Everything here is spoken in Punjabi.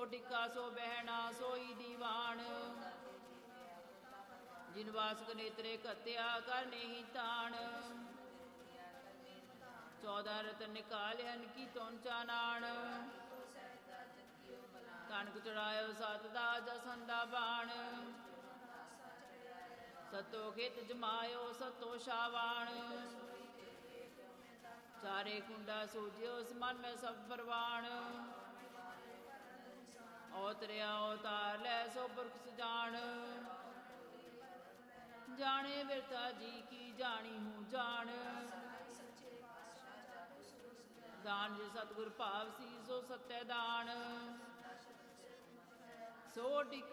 ਸੋ ਟਿੱਕਾ ਸੋ ਬਹਿਣਾ ਸੋਈ ਦੀਵਾਨ। ਜਿਨ ਵਾਸਕ ਨੇਤਰੇ ਘਤਿਆ ਕਰਨੇ ਹੀ ਤਾਣ। 14 ਰਤਨ ਨਿਕਾਲਿਆਨ ਕੀ ਤੋਨ ਚਾਨਾਣ। ਕਣਕ ਚੜਾਇਓ ਸਤ ਦਾ ਜਸੰਦਾ ਬਾਣ। ਸਤੋ ਖੇਤ ਜਮਾਇਓ ਸਤੋ ਸ਼ਾਵਾਣ। ਚਾਰੇ ਕੁੰਡਾ ਸੂਝਿਓ ਸਮਨ ਮੈਂ ਸਭ ਪਰਵਾਣ। ਔਤਰਿਆ ਔਤਾਰ ਲੈ ਸੋ ਪੁਰਖ ਸਜਾਣ। ਜਾਣੇ ਬਿਰਥਾ ਜੀ ਕੀ ਜਾਣੀ ਹੂੰ ਜਾਣ। ਦਾਨ ਜੇ ਸਤਿਗੁਰ ਭਾਵ ਸੀ ਸੋ ਸਤੈ ਦਾਨ। ਸੋ ਟਿਕ